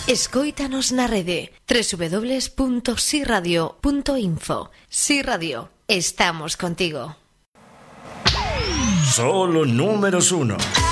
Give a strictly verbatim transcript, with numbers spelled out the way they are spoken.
Escóitanos na rede doble u doble u doble u punto si radio punto info. Si Radio, estamos contigo. Solo números uno.